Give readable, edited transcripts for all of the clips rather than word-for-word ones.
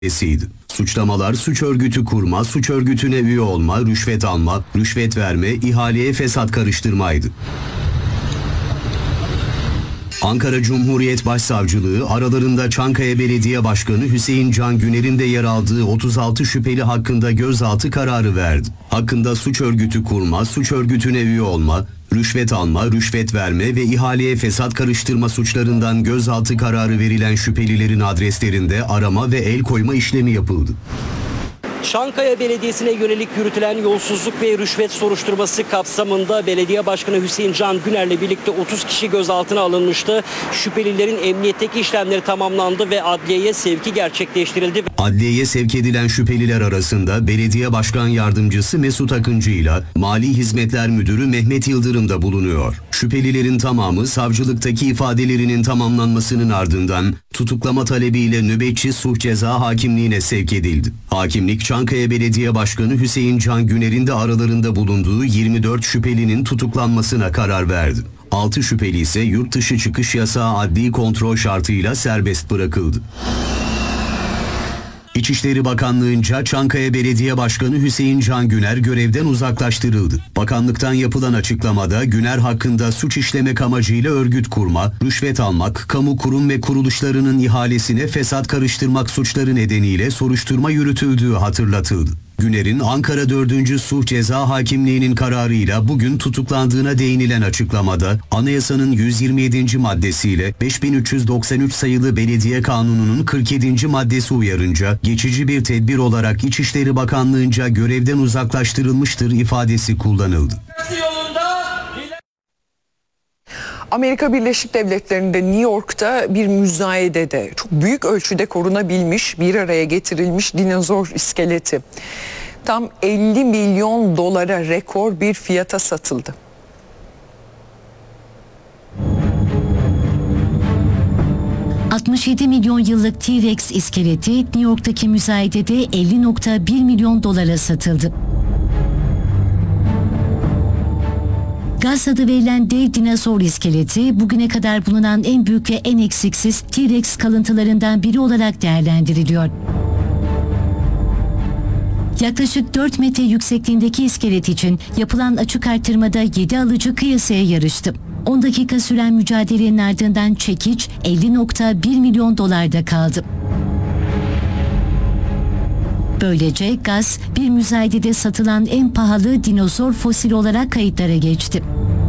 müdahalesiydi. Suçlamalar suç örgütü kurma, suç örgütüne üye olma, rüşvet alma, rüşvet verme, ihaleye fesat karıştırmaydı. Ankara Cumhuriyet Başsavcılığı aralarında Çankaya Belediye Başkanı Hüseyin Can Güner'in de yer aldığı 36 şüpheli hakkında gözaltı kararı verdi. Hakkında suç örgütü kurma, suç örgütüne üye olma, rüşvet alma, rüşvet verme ve ihaleye fesat karıştırma suçlarından gözaltı kararı verilen şüphelilerin adreslerinde arama ve el koyma işlemi yapıldı. Çankaya Belediyesi'ne yönelik yürütülen yolsuzluk ve rüşvet soruşturması kapsamında Belediye Başkanı Hüseyin Can Güner'le birlikte 30 kişi gözaltına alınmıştı. Şüphelilerin emniyetteki işlemleri tamamlandı ve adliyeye sevki gerçekleştirildi. Adliyeye sevk edilen şüpheliler arasında Belediye Başkan Yardımcısı Mesut Akıncı ile Mali Hizmetler Müdürü Mehmet Yıldırım da bulunuyor. Şüphelilerin tamamı savcılıktaki ifadelerinin tamamlanmasının ardından tutuklama talebiyle nöbetçi sulh ceza hakimliğine sevk edildi. Hakimlik Çankaya Belediye Başkanı Hüseyin Can Güner'in de aralarında bulunduğu 24 şüphelinin tutuklanmasına karar verdi. 6 şüpheli ise yurt dışı çıkış yasağı adli kontrol şartıyla serbest bırakıldı. İçişleri Bakanlığı'nca Çankaya Belediye Başkanı Hüseyin Can Güner görevden uzaklaştırıldı. Bakanlıktan yapılan açıklamada Güner hakkında suç işlemek amacıyla örgüt kurma, rüşvet almak, kamu kurum ve kuruluşlarının ihalesine fesat karıştırmak suçları nedeniyle soruşturma yürütüldüğü hatırlatıldı. Güner'in Ankara 4. Sulh Ceza Hakimliği'nin kararıyla bugün tutuklandığına değinilen açıklamada anayasanın 127. maddesiyle 5393 sayılı Belediye Kanunu'nun 47. maddesi uyarınca geçici bir tedbir olarak İçişleri Bakanlığı'nca görevden uzaklaştırılmıştır ifadesi kullanıldı. Amerika Birleşik Devletleri'nde New York'ta bir müzayedede çok büyük ölçüde korunabilmiş, bir araya getirilmiş dinozor iskeleti tam 50 milyon dolara rekor bir fiyata satıldı. ...67 milyon yıllık T-Rex iskeleti New York'taki müzayedede 50,1 milyon dolara satıldı. Gaz adı verilen dev dinozor iskeleti bugüne kadar bulunan en büyük ve en eksiksiz T-Rex kalıntılarından biri olarak değerlendiriliyor. Yaklaşık 4 metre yüksekliğindeki iskelet için yapılan açık artırmada 7 alıcı kıyasıya yarıştı. 10 dakika süren mücadelenin ardından çekiç 50,1 milyon dolarda kaldı. Böylece Gaz, bir müzayedede satılan en pahalı dinozor fosili olarak kayıtlara geçti.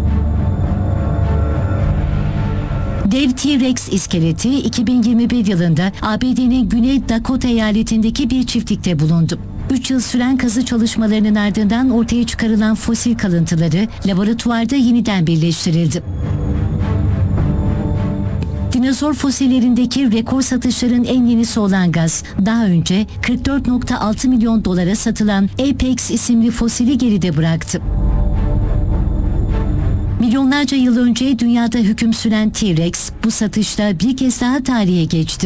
Dev T-Rex iskeleti 2021 yılında ABD'nin Güney Dakota eyaletindeki bir çiftlikte bulundu. 3 yıl süren kazı çalışmalarının ardından ortaya çıkarılan fosil kalıntıları laboratuvarda yeniden birleştirildi. Dinozor fosillerindeki rekor satışların en yenisi olan Gaz, daha önce 44,6 milyon dolara satılan Apex isimli fosili geride bıraktı. Milyonlarca yıl önce dünyada hüküm süren T-Rex bu satışla bir kez daha tarihe geçti.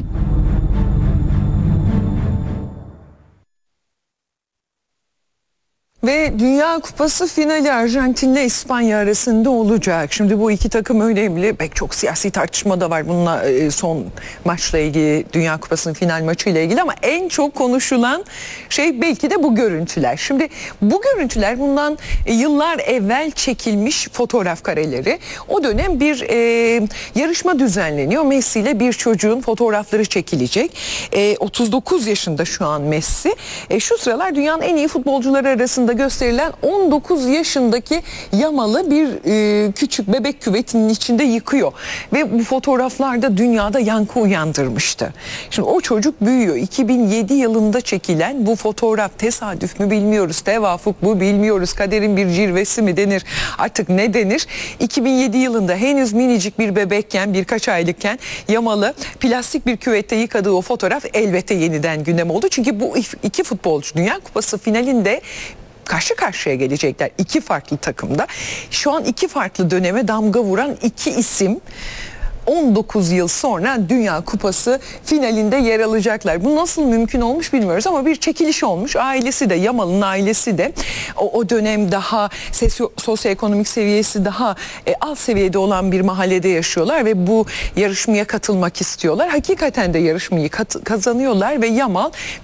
Ve Dünya Kupası finali Arjantin'le İspanya arasında olacak. Şimdi bu iki takım önemli. Pek çok siyasi tartışma da var bununla son maçla ilgili, Dünya Kupası'nın final maçıyla ilgili, ama en çok konuşulan şey belki de bu görüntüler. Şimdi bu görüntüler bundan yıllar evvel çekilmiş fotoğraf kareleri. O dönem bir yarışma düzenleniyor. Messi ile bir çocuğun fotoğrafları çekilecek. 39 yaşında şu an Messi. Şu sıralar dünyanın en iyi futbolcuları arasında gösterilen 19 yaşındaki Yamal'ı bir küçük bebek küvetinin içinde yıkıyor. Ve bu fotoğraflarda dünyada yankı uyandırmıştı. Şimdi o çocuk büyüyor. 2007 yılında çekilen bu fotoğraf tesadüf mü bilmiyoruz, tevafuk mu bilmiyoruz, kaderin bir cilvesi mi denir, artık ne denir? 2007 yılında henüz minicik bir bebekken, birkaç aylıkken Yamal'ı plastik bir küvette yıkadığı o fotoğraf elbette yeniden gündem oldu. Çünkü bu iki futbolcu Dünya Kupası finalinde karşı karşıya gelecekler iki farklı takımda. Şu an iki farklı döneme damga vuran iki isim. 19 yıl sonra Dünya Kupası finalinde yer alacaklar. Bu nasıl mümkün olmuş bilmiyoruz ama bir çekiliş olmuş. Ailesi de, Yamal'ın ailesi de o dönem daha sosyoekonomik seviyesi daha alt seviyede olan bir mahallede yaşıyorlar ve bu yarışmaya katılmak istiyorlar. Hakikaten de yarışmayı kazanıyorlar ve Yamal